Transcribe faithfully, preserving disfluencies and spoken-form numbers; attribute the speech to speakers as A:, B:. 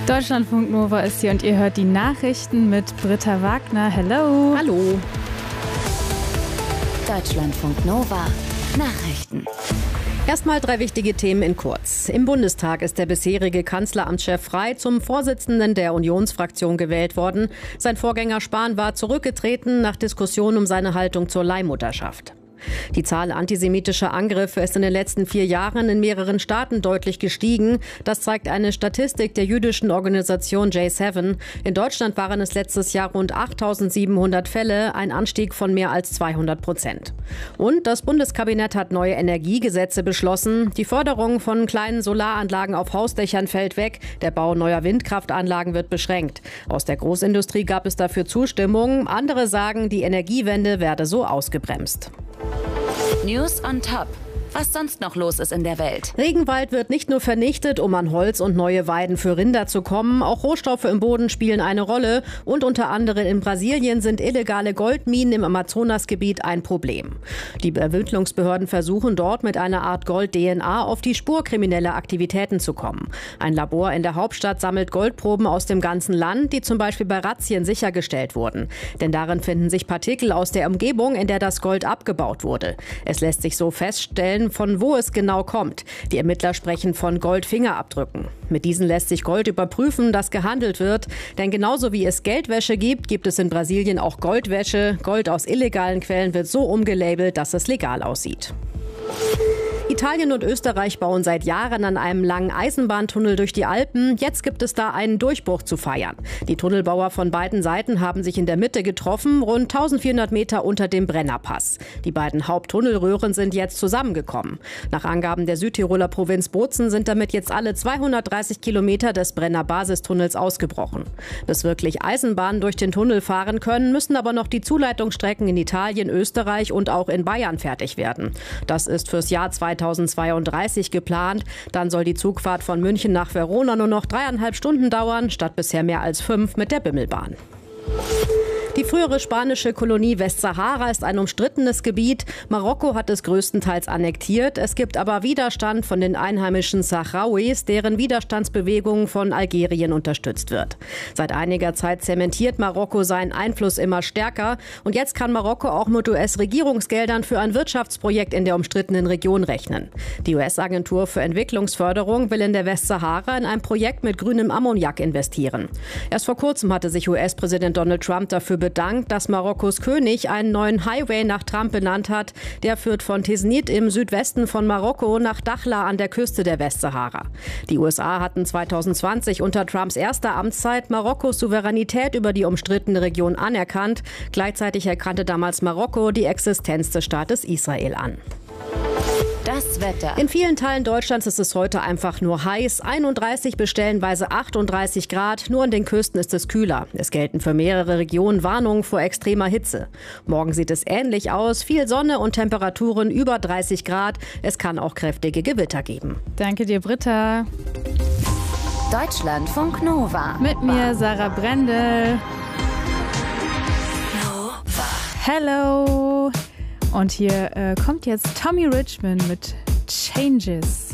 A: Deutschlandfunk Nova ist hier und ihr hört die Nachrichten mit Britta Wagner. Hello.
B: Hallo.
C: Deutschlandfunk Nova. Nachrichten.
B: Erstmal drei wichtige Themen in kurz. Im Bundestag ist der bisherige Kanzleramtschef Frey zum Vorsitzenden der Unionsfraktion gewählt worden. Sein Vorgänger Spahn war zurückgetreten nach Diskussionen um seine Haltung zur Leihmutterschaft. Die Zahl antisemitischer Angriffe ist in den letzten vier Jahren in mehreren Staaten deutlich gestiegen. Das zeigt eine Statistik der jüdischen Organisation J sieben. In Deutschland waren es letztes Jahr rund achttausendsiebenhundert Fälle, ein Anstieg von mehr als zweihundert Prozent. Und das Bundeskabinett hat neue Energiegesetze beschlossen. Die Förderung von kleinen Solaranlagen auf Hausdächern fällt weg. Der Bau neuer Windkraftanlagen wird beschränkt. Aus der Großindustrie gab es dafür Zustimmung. Andere sagen, die Energiewende werde so ausgebremst.
C: News on Top. Was sonst noch los ist in der Welt.
B: Regenwald wird nicht nur vernichtet, um an Holz und neue Weiden für Rinder zu kommen. Auch Rohstoffe im Boden spielen eine Rolle. Und unter anderem in Brasilien sind illegale Goldminen im Amazonasgebiet ein Problem. Die Ermittlungsbehörden versuchen dort mit einer Art Gold-D N A auf die Spur krimineller Aktivitäten zu kommen. Ein Labor in der Hauptstadt sammelt Goldproben aus dem ganzen Land, die zum Beispiel bei Razzien sichergestellt wurden. Denn darin finden sich Partikel aus der Umgebung, in der das Gold abgebaut wurde. Es lässt sich so feststellen, von wo es genau kommt. Die Ermittler sprechen von Goldfingerabdrücken. Mit diesen lässt sich Gold überprüfen, das gehandelt wird. Denn genauso wie es Geldwäsche gibt, gibt es in Brasilien auch Goldwäsche. Gold aus illegalen Quellen wird so umgelabelt, dass es legal aussieht. Italien und Österreich bauen seit Jahren an einem langen Eisenbahntunnel durch die Alpen. Jetzt gibt es da einen Durchbruch zu feiern. Die Tunnelbauer von beiden Seiten haben sich in der Mitte getroffen, rund eintausendvierhundert Meter unter dem Brennerpass. Die beiden Haupttunnelröhren sind jetzt zusammengekommen. Nach Angaben der Südtiroler Provinz Bozen sind damit jetzt alle zweihundertdreißig Kilometer des Brenner-Basistunnels ausgebrochen. Bis wirklich Eisenbahnen durch den Tunnel fahren können, müssen aber noch die Zuleitungsstrecken in Italien, Österreich und auch in Bayern fertig werden. Das ist fürs Jahr zweitausendzweiunddreißig geplant. Dann soll die Zugfahrt von München nach Verona nur noch dreieinhalb Stunden dauern, statt bisher mehr als fünf mit der Bimmelbahn. Die frühere spanische Kolonie Westsahara ist ein umstrittenes Gebiet. Marokko hat es größtenteils annektiert. Es gibt aber Widerstand von den einheimischen Sahrauis, deren Widerstandsbewegung von Algerien unterstützt wird. Seit einiger Zeit zementiert Marokko seinen Einfluss immer stärker. Und jetzt kann Marokko auch mit U S-Regierungsgeldern für ein Wirtschaftsprojekt in der umstrittenen Region rechnen. Die U S-Agentur für Entwicklungsförderung will in der Westsahara in ein Projekt mit grünem Ammoniak investieren. Erst vor kurzem hatte sich U S-Präsident Donald Trump dafür bedankt, dass Marokkos König einen neuen Highway nach Trump benannt hat. Der führt von Tiznit im Südwesten von Marokko nach Dakhla an der Küste der Westsahara. Die U S A hatten zweitausendzwanzig unter Trumps erster Amtszeit Marokkos Souveränität über die umstrittene Region anerkannt. Gleichzeitig erkannte damals Marokko die Existenz des Staates Israel an.
C: Das Wetter.
B: In vielen Teilen Deutschlands ist es heute einfach nur heiß. einunddreißig bis stellenweise achtunddreißig Grad. Nur an den Küsten ist es kühler. Es gelten für mehrere Regionen Warnungen vor extremer Hitze. Morgen sieht es ähnlich aus. Viel Sonne und Temperaturen über dreißig Grad. Es kann auch kräftige Gewitter geben.
A: Danke dir, Britta.
C: Deutschlandfunk Nova.
A: Mit mir, Sarah Brendel.
C: Nova.
A: Hello. Und hier äh, kommt jetzt Tommy Richmond mit Changes.